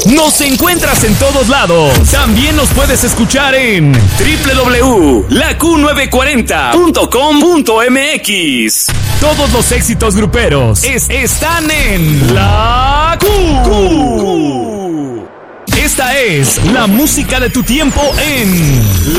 Nos encuentras en todos lados. También nos puedes escuchar en www.laQ940.com.mx. Todos los éxitos gruperos están en La Q. Esta es la música de tu tiempo en